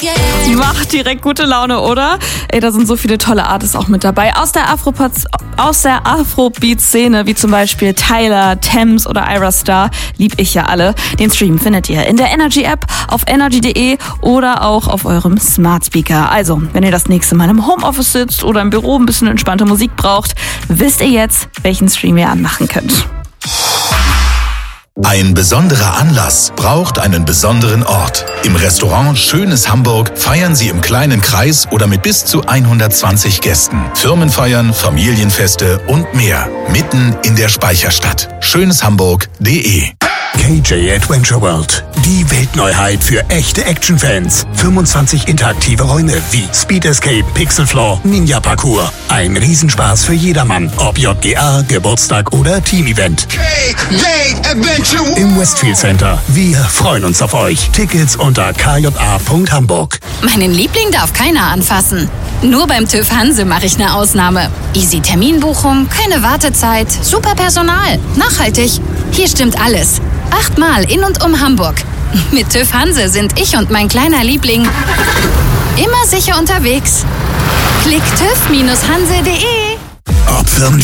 Macht direkt gute Laune, oder? Ey, da sind so viele tolle Artists auch mit dabei. Aus der Afrobeat-Szene, wie zum Beispiel Tyler, Thames oder Ira Star, lieb ich ja alle. Den Stream findet ihr in der Energy-App, auf energy.de oder auch auf eurem Smart Speaker. Also, wenn ihr das nächste Mal im Homeoffice sitzt oder im Büro ein bisschen entspannte Musik braucht, wisst ihr jetzt, welchen Stream ihr anmachen könnt. Ein besonderer Anlass braucht einen besonderen Ort. Im Restaurant Schönes Hamburg feiern Sie im kleinen Kreis oder mit bis zu 120 Gästen. Firmenfeiern, Familienfeste und mehr. Mitten in der Speicherstadt. schöneshamburg.de. KJ Adventure World. Die Weltneuheit für echte Actionfans. 25 interaktive Räume wie Speed Escape, Pixel Floor, Ninja Parkour. Ein Riesenspaß für jedermann. Ob JGA, Geburtstag oder Team-Event. KJ Adventure World. Im Westfield Center. Wir freuen uns auf euch. Tickets unter kja.hamburg. Meinen Liebling darf keiner anfassen. Nur beim TÜV Hanse mache ich eine Ausnahme. Easy Terminbuchung, keine Wartezeit, super Personal, nachhaltig. Hier stimmt alles. 8-mal in und um Hamburg. Mit TÜV Hanse sind ich und mein kleiner Liebling immer sicher unterwegs. Klick TÜV-Hanse.de. Ob Firmenfest